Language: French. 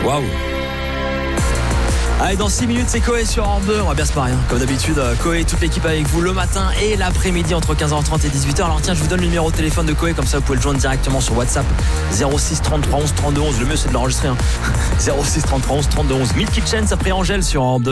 Waouh. Allez, dans 6 minutes, c'est Coé sur Europe 2. On va bien se marier, comme d'habitude. Coé, toute l'équipe avec vous le matin et l'après-midi entre 15h30 et 18h. Alors tiens, je vous donne le numéro de téléphone de Coé, comme ça vous pouvez le joindre directement sur WhatsApp. 06 33 11 32 11. Le mieux, c'est de l'enregistrer. 06 33 11 32 11. Meet Kitchen, après Angèle sur Europe 2.